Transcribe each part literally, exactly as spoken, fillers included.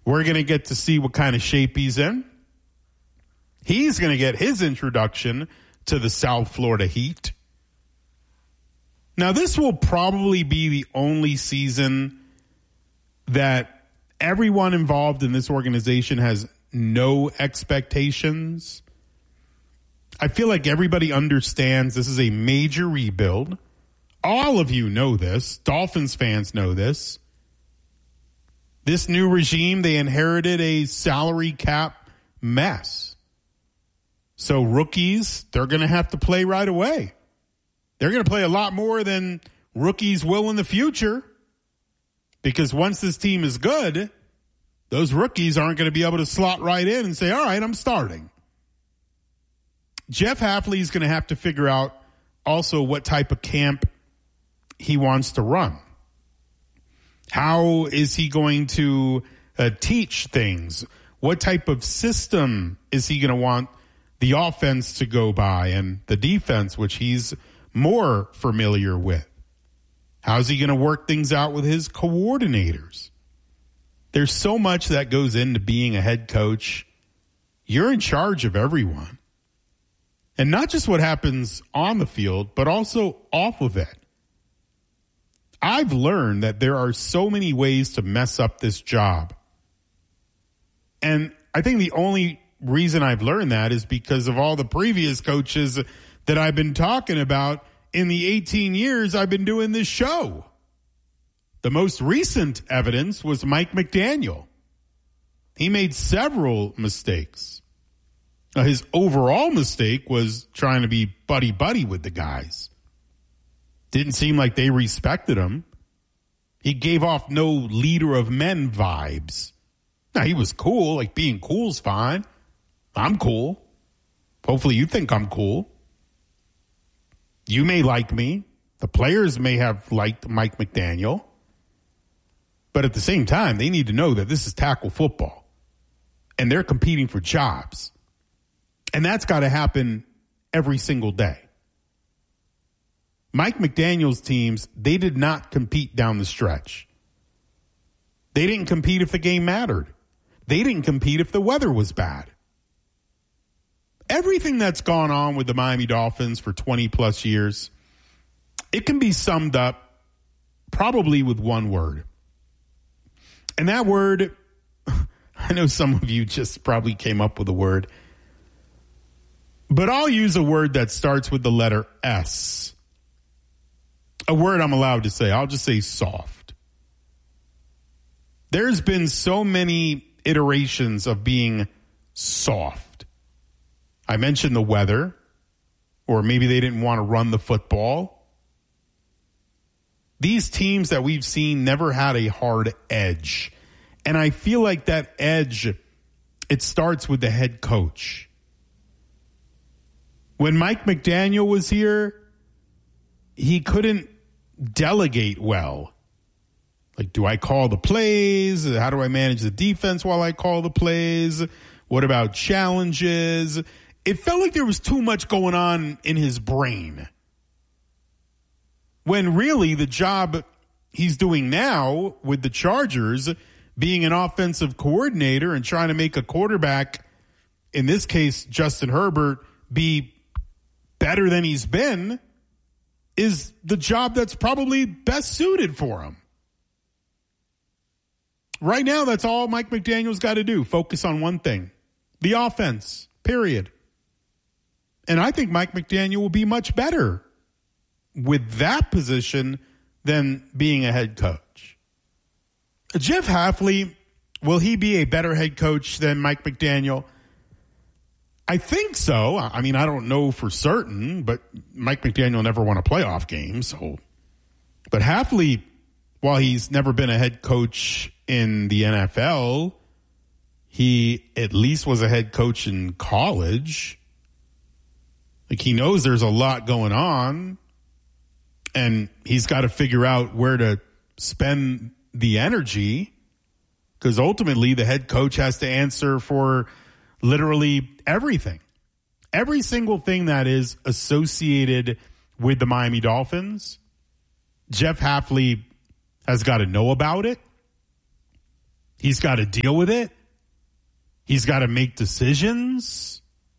We're going to get to see what kind of shape he's in. He's going to get his introduction to the South Florida Heat. Now, this will probably be the only season that everyone involved in this organization has no expectations. I feel like everybody understands this is a major rebuild. All of you know this. Dolphins fans know this. This new regime, they inherited a salary cap mess. So rookies, they're going to have to play right away. They're going to play a lot more than rookies will in the future. Because once this team is good, those rookies aren't going to be able to slot right in and say, all right, I'm starting. Jeff Hafley is going to have to figure out also what type of camp he wants to run. How is he going to uh, teach things? What type of system is he going to want the offense to go by and the defense, which he's more familiar with? How's he going to work things out with his coordinators? There's so much that goes into being a head coach. You're in charge of everyone. And not just what happens on the field, but also off of it. I've learned that there are so many ways to mess up this job. And I think the only reason I've learned that is because of all the previous coaches that I've been talking about in the eighteen years I've been doing this show. The most recent evidence was Mike McDaniel. He made several mistakes. Now, his overall mistake was trying to be buddy-buddy with the guys. Didn't seem like they respected him. He gave off no leader of men vibes. Now, he was cool. Like, being cool's fine. I'm cool. Hopefully you think I'm cool. You may like me. The players may have liked Mike McDaniel. But at the same time, they need to know that this is tackle football. And they're competing for jobs. And that's got to happen every single day. Mike McDaniel's teams, they did not compete down the stretch. They didn't compete if the game mattered. They didn't compete if the weather was bad. Everything that's gone on with the Miami Dolphins for twenty plus years, it can be summed up probably with one word. And that word, I know some of you just probably came up with a word, but I'll use a word that starts with the letter S. A word I'm allowed to say. I'll just say soft. There's been so many iterations of being soft. I mentioned the weather, or maybe they didn't want to run the football. These teams that we've seen never had a hard edge. And I feel like that edge, it starts with the head coach. When Mike McDaniel was here, he couldn't delegate well. Like, do I call the plays? How do I manage the defense while I call the plays? What about challenges? It felt like there was too much going on in his brain. When really the job he's doing now with the Chargers, being an offensive coordinator and trying to make a quarterback, in this case Justin Herbert, be better than he's been, is the job that's probably best suited for him. Right now, that's all Mike McDaniel's got to do. Focus on one thing. The offense, period. And I think Mike McDaniel will be much better with that position than being a head coach. Jeff Hafley, will he be a better head coach than Mike McDaniel? I think so. I mean, I don't know for certain, but Mike McDaniel never won a playoff game. So, but Hafley, while he's never been a head coach in the N F L, he at least was a head coach in college. Like, he knows there's a lot going on, and he's got to figure out where to spend the energy, because ultimately the head coach has to answer for literally everything. Every single thing that is associated with the Miami Dolphins, Jeff Hafley has got to know about it. He's got to deal with it. He's got to make decisions.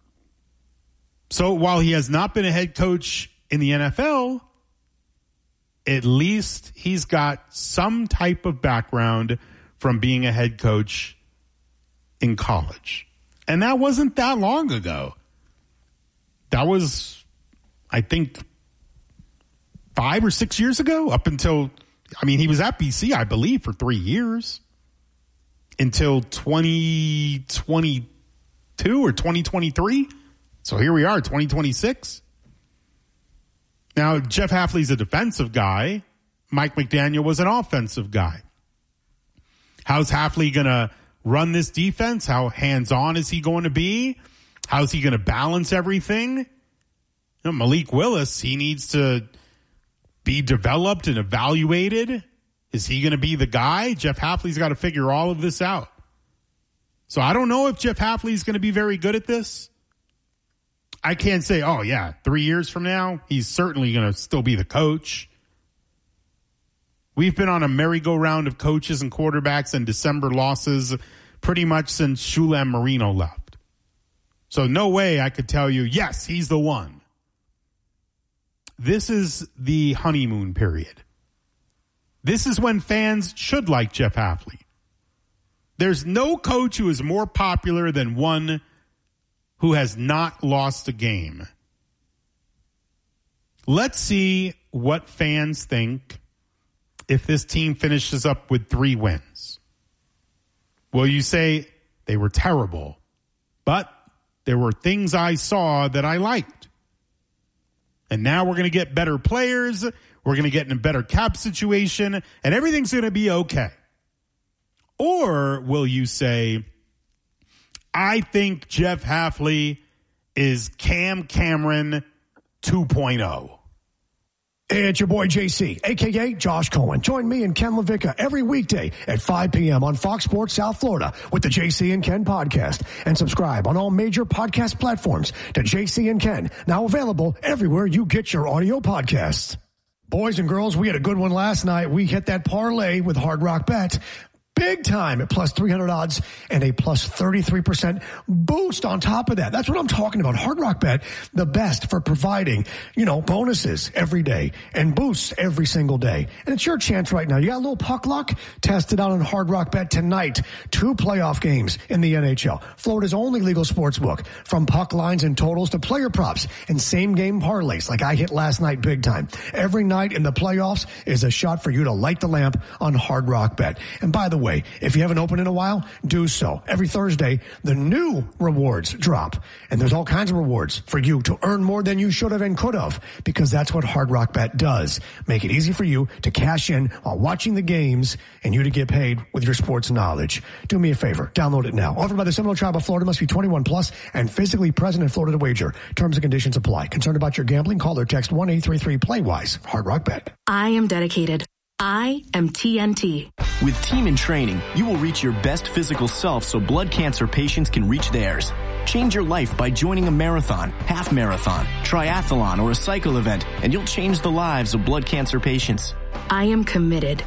So while he has not been a head coach in the N F L, at least he's got some type of background from being a head coach in college. And that wasn't that long ago. That was, I think, five or six years ago, up until, I mean, he was at B C, I believe, for three years. Until twenty twenty-two or twenty twenty-three. So here we are, twenty twenty-six. Now, Jeff Hafley's a defensive guy. Mike McDaniel was an offensive guy. How's Hafley going to run this defense? How hands-on is he going to be? How's he going to balance everything? You know, Malik Willis, he needs to be developed and evaluated. Is he going to be the guy? Jeff Hafley's got to figure all of this out. So I don't know if Jeff Hafley's going to be very good at this. I can't say, oh, yeah, three years from now, he's certainly going to still be the coach. We've been on a merry-go-round of coaches and quarterbacks and December losses pretty much since Shula and Marino left. So no way I could tell you, yes, he's the one. This is the honeymoon period. This is when fans should like Jeff Hafley. There's no coach who is more popular than one who has not lost a game. Let's see what fans think if this team finishes up with three wins. Will you say they were terrible, but there were things I saw that I liked? And now we're going to get better players. We're going to get in a better cap situation, and everything's going to be okay. Or will you say, I think Jeff Hafley is Cam Cameron two point oh. Hey, it's your boy J C, a k a. Josh Cohen. Join me and Ken LaVicka every weekday at five p.m. on Fox Sports South Florida with the J C and Ken podcast. And subscribe on all major podcast platforms to J C and Ken, now available everywhere you get your audio podcasts. Boys and girls, we had a good one last night. We hit that parlay with Hard Rock Bet. Big time at plus three hundred odds and a plus thirty-three percent boost on top of that. That's what I'm talking about. Hard Rock Bet, the best for providing, you know, bonuses every day and boosts every single day. And it's your chance right now. You got a little puck luck? Test it out on Hard Rock Bet tonight. Two playoff games in the N H L. Florida's only legal sports book. From puck lines and totals to player props and same game parlays like I hit last night big time. Every night in the playoffs is a shot for you to light the lamp on Hard Rock Bet. And by the way, if you haven't opened in a while, do so. Every Thursday, the new rewards drop. And there's all kinds of rewards for you to earn more than you should have and could have, because that's what Hard Rock Bet does. Make it easy for you to cash in while watching the games and you to get paid with your sports knowledge. Do me a favor. Download it now. Offered by the Seminole Tribe of Florida. Must be twenty-one plus and physically present in Florida to wager. Terms and conditions apply. Concerned about your gambling? Call or text one eight three three play wise. Hard Rock Bet. I am dedicated. I am T N T. With Team in Training, you will reach your best physical self so blood cancer patients can reach theirs. Change your life by joining a marathon, half marathon, triathlon, or a cycle event, and you'll change the lives of blood cancer patients. I am committed.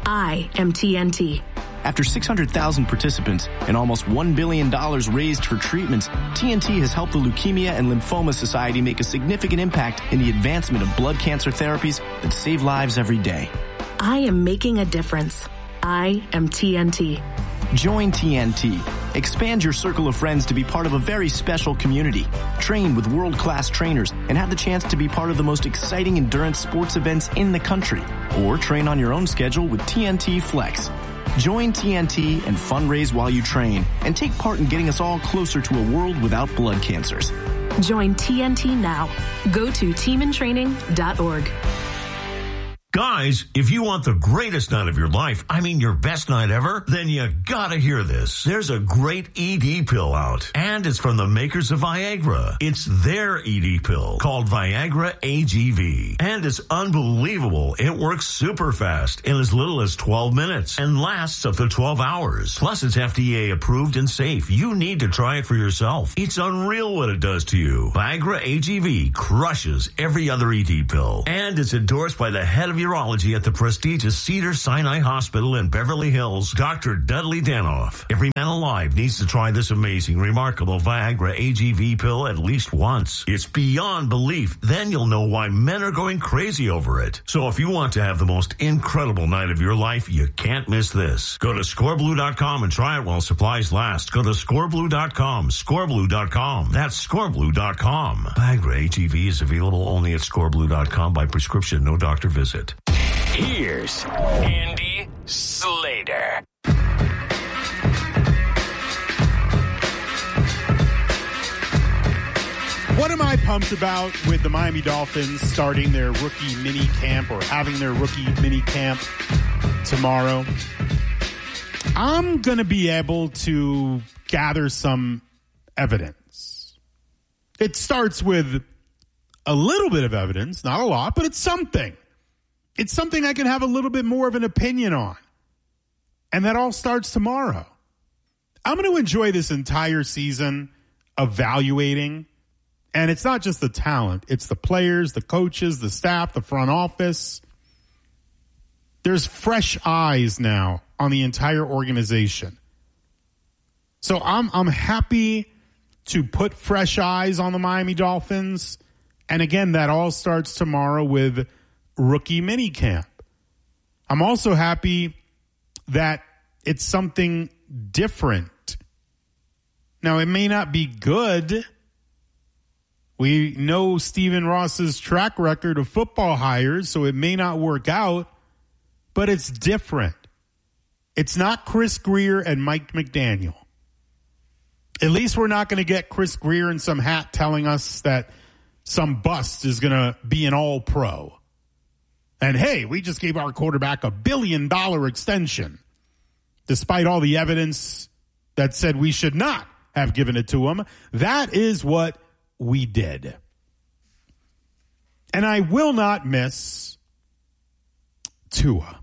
I am T N T. After six hundred thousand participants and almost one billion dollars raised for treatments, T N T has helped the Leukemia and Lymphoma Society make a significant impact in the advancement of blood cancer therapies that save lives every day. I am making a difference. I am T N T. Join T N T. Expand your circle of friends to be part of a very special community. Train with world-class trainers and have the chance to be part of the most exciting endurance sports events in the country. Or train on your own schedule with T N T Flex. Join T N T and fundraise while you train and take part in getting us all closer to a world without blood cancers. Join T N T now. Go to team in training dot org. Guys, if you want the greatest night of your life, I mean your best night ever, then you gotta hear this. There's a great E D pill out, and it's from the makers of Viagra. It's their E D pill called Viagra A G V, and it's unbelievable. It works super fast in as little as twelve minutes and lasts up to twelve hours. Plus, it's F D A approved and safe. You need to try it for yourself. It's unreal what it does to you. Viagra A G V crushes every other E D pill, and it's endorsed by the head of urology at the prestigious Cedars-Sinai Hospital in Beverly Hills, Doctor Dudley Danoff. Every man alive needs to try this amazing, remarkable Viagra A G V pill at least once. It's beyond belief. Then you'll know why men are going crazy over it. So if you want to have the most incredible night of your life, you can't miss this. Go to score blue dot com and try it while supplies last. Go to score blue dot com, score blue dot com. That's score blue dot com. Viagra A G V is available only at score blue dot com by prescription, no doctor visit. Here's Andy Slater. What am I pumped about with the Miami Dolphins starting their rookie mini camp or having their rookie mini camp tomorrow? I'm going to be able to gather some evidence. It starts with a little bit of evidence, not a lot, but it's something. It's something I can have a little bit more of an opinion on. And that all starts tomorrow. I'm going to enjoy this entire season evaluating. And it's not just the talent. It's the players, the coaches, the staff, the front office. There's fresh eyes now on the entire organization. So I'm I'm happy to put fresh eyes on the Miami Dolphins. And again, that all starts tomorrow with rookie minicamp. I'm also happy that it's something different. Now, it may not be good. We know Stephen Ross's track record of football hires, so it may not work out, but it's different. It's not Chris Grier and Mike McDaniel. At least we're not going to get Chris Grier in some hat telling us that some bust is going to be an all-pro. And hey, we just gave our quarterback a billion dollar extension, despite all the evidence that said we should not have given it to him. That is what we did. And I will not miss Tua.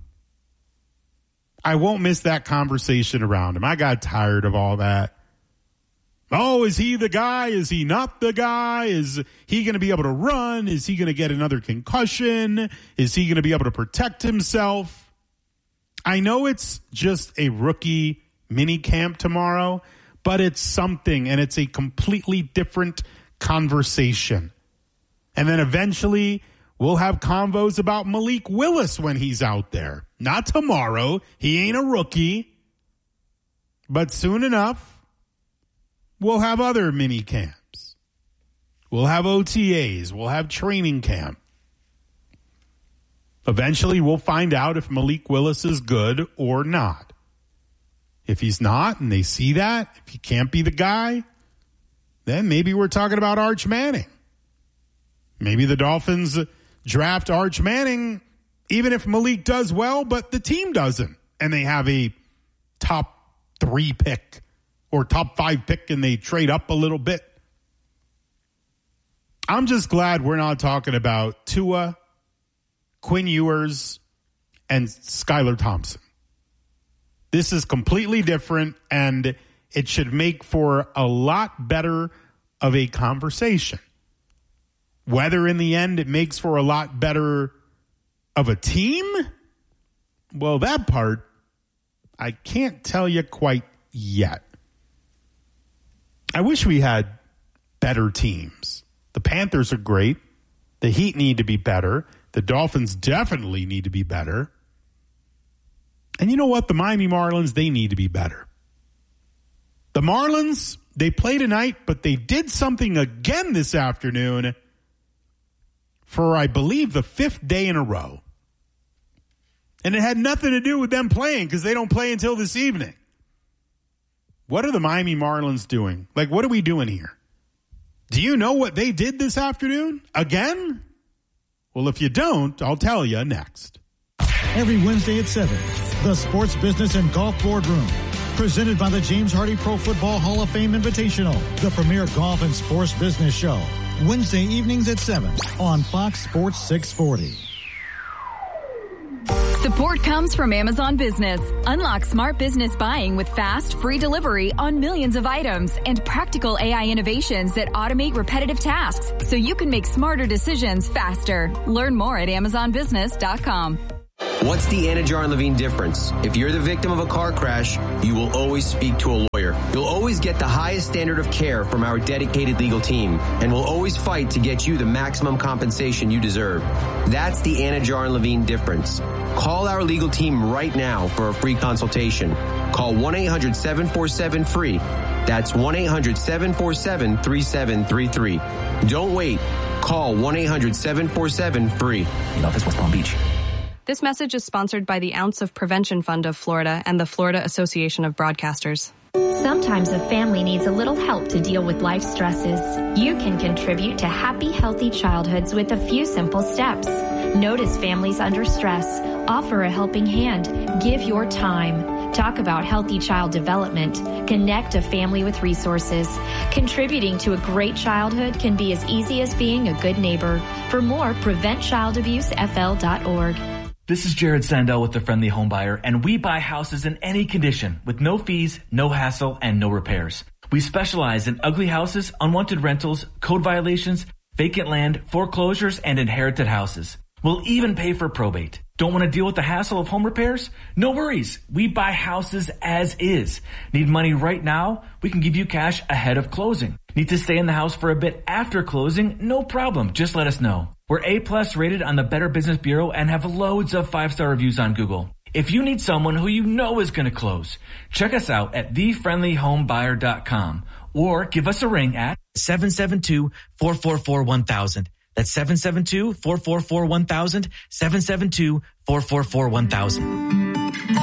I won't miss that conversation around him. I got tired of all that. Oh, is he the guy? Is he not the guy? Is he going to be able to run? Is he going to get another concussion? Is he going to be able to protect himself? I know it's just a rookie mini camp tomorrow, but it's something, and it's a completely different conversation. And then eventually we'll have convos about Malik Willis when he's out there. Not tomorrow. He ain't a rookie. But soon enough, we'll have other mini camps. We'll have O T As. We'll have training camp. Eventually we'll find out if Malik Willis is good or not. If he's not, and they see that, if he can't be the guy, then maybe we're talking about Arch Manning. Maybe the Dolphins draft Arch Manning even if Malik does well, but the team doesn't. And they have a top three pick or top five pick and they trade up a little bit. I'm just glad we're not talking about Tua, Quinn Ewers, and Skylar Thompson. This is completely different, and it should make for a lot better of a conversation. Whether in the end it makes for a lot better of a team, well, that part, I can't tell you quite yet. I wish we had better teams. The Panthers are great. The Heat need to be better. The Dolphins definitely need to be better. And you know what? The Miami Marlins, they need to be better. The Marlins, they play tonight, but they did something again this afternoon for, I believe, the fifth day in a row. And it had nothing to do with them playing because they don't play until this evening. What are the Miami Marlins doing? Like, what are we doing here? Do you know what they did this afternoon? Again? Well, if you don't, I'll tell you next. Every Wednesday at seven, the Sports Business and Golf Boardroom. Presented by the James Hardy Pro Football Hall of Fame Invitational, the premier golf and sports business show. Wednesday evenings at seven on Fox Sports six forty. Support Support comes from Amazon Business. Unlock smart business buying with fast, free delivery on millions of items and practical A I innovations that automate repetitive tasks so you can make smarter decisions faster. Learn more at amazon business dot com. What's the Anna Jar and Levine difference? If you're the victim of a car crash, you will always speak to a lawyer. You'll always get the highest standard of care from our dedicated legal team, and we'll always fight to get you the maximum compensation you deserve. That's the Anna Jar and Levine difference. Call our legal team right now for a free consultation. Call one eight hundred seven four seven free. That's one eight hundred seven four seven three seven three three. Don't wait. Call one eight hundred seven four seven free. In office, West Palm Beach. This message is sponsored by the Ounce of Prevention Fund of Florida and the Florida Association of Broadcasters. Sometimes a family needs a little help to deal with life stresses. You can contribute to happy, healthy childhoods with a few simple steps. Notice families under stress. Offer a helping hand. Give your time. Talk about healthy child development. Connect a family with resources. Contributing to a great childhood can be as easy as being a good neighbor. For more, prevent child abuse f l dot org. This is Jared Sandell with The Friendly Homebuyer, and we buy houses in any condition with no fees, no hassle, and no repairs. We specialize in ugly houses, unwanted rentals, code violations, vacant land, foreclosures, and inherited houses. We'll even pay for probate. Don't want to deal with the hassle of home repairs? No worries. We buy houses as is. Need money right now? We can give you cash ahead of closing. Need to stay in the house for a bit after closing? No problem. Just let us know. We're A-plus rated on the Better Business Bureau and have loads of five-star reviews on Google. If you need someone who you know is going to close, check us out at the friendly home buyer dot com or give us a ring at seven seven two, four four four, one thousand. That's seven seven two, four four four, one thousand, seven seven two, four four four, one thousand.